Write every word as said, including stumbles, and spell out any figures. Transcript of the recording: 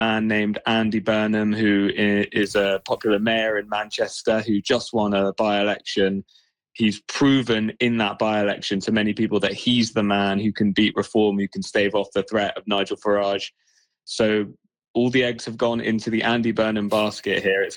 man named Andy Burnham, who is a popular mayor in Manchester, who just won a by-election. He's proven in that by-election to many people that he's the man who can beat reform, who can stave off the threat of Nigel Farage. So all the eggs have gone into the Andy Burnham basket here. It's